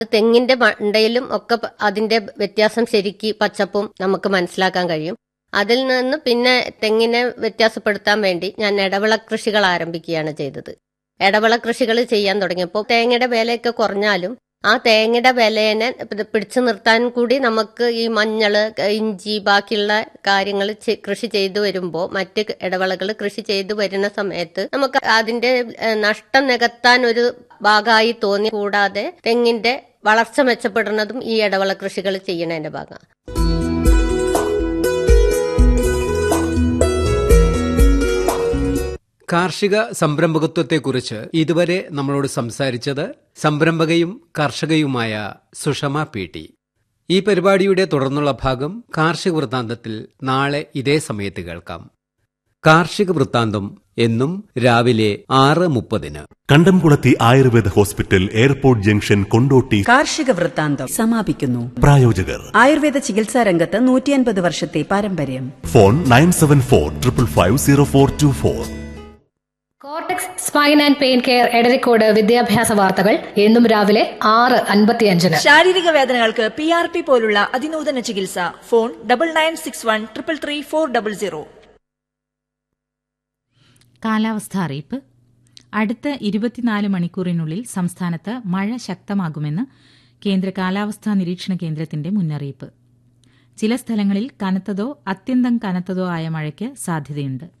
തെങ്ങിന്റെ മണ്ടയിലും ഒക്കെ അതിന്റെ വ്യത്യാസം ശരിക്ക് പച്ചപ്പും നമുക്ക് മനസ്സിലാക്കാൻ കഴിയും. അതിൽ നിന്ന് പിന്നെ തെങ്ങിനെ വ്യത്യാസപ്പെടുത്താൻ വേണ്ടി ഞാൻ ഇടവിള കൃഷികൾ ആരംഭിക്കുകയാണ് ചെയ്തത്. ഇടവിള കൃഷികൾ ചെയ്യാൻ തുടങ്ങിയപ്പോൾ തേങ്ങയുടെ വിലയൊക്കെ കുറഞ്ഞാലും ആ തേങ്ങയുടെ വിലേനെ പിടിച്ചു നിർത്താൻ കൂടി നമുക്ക് ഈ മഞ്ഞള്, ഇഞ്ചി, ബാക്കിയുള്ള കാര്യങ്ങൾ കൃഷി ചെയ്തു വരുമ്പോൾ, മറ്റ് ഇടവിളകൾ കൃഷി ചെയ്തു വരുന്ന സമയത്ത് നമുക്ക് അതിന്റെ നഷ്ടം നികത്താൻ ഒരു ഭാഗമായി തോന്നി. കൂടാതെ തെങ്ങിന്റെ വളർച്ച മെച്ചപ്പെടുന്നതും ഈ ഇടവിള കൃഷികൾ ചെയ്യണതിന്റെ ഭാഗമാണ്. കാർഷിക സംരംഭകത്വത്തെക്കുറിച്ച് ഇതുവരെ നമ്മളോട് സംസാരിച്ചത് സംരംഭകയും കർഷകയുമായ സുഷമ PT. ഈ പരിപാടിയുടെ തുടർന്നുള്ള ഭാഗം കാർഷിക വൃത്താന്തത്തിൽ നാളെ ഇതേ സമയത്ത് കേൾക്കാം. കാർഷിക വൃത്താന്തം എന്നും രാവിലെ 6:30. കണ്ടംകുളത്തി Ayurveda hospital, airport junction, Kondotty. കാർഷിക വൃത്താന്തം സമാപിക്കുന്നു. പ്രായോജകർ ആയുർവേദ ചികിത്സാ രംഗത്ത് 150 വർഷത്തെ പാരമ്പര്യം. Phone 9745550424. Cortex spine and pain care Edarikode വിദ്യാഭ്യാസ വാർത്തകൾ എന്നും രാവിലെ 6:55. ശാരീരിക വേദനകൾക്ക് PRP പോലുള്ള അതിനൂതന ചികിത്സ. ഫോൺ 9961333400. കാലാവസ്ഥ അറിയിപ്പ്. അടുത്ത 24 മണിക്കൂറിനുള്ളിൽ സംസ്ഥാനത്ത് മഴ ശക്തമാകുമെന്ന് കേന്ദ്ര കാലാവസ്ഥാ നിരീക്ഷണ കേന്ദ്രത്തിന്റെ മുന്നറിയിപ്പ്. ചില സ്ഥലങ്ങളിൽ കനത്തതോ അത്യന്തം കനത്തതോ ആയ മഴയ്ക്ക് സാധ്യതയുണ്ട്.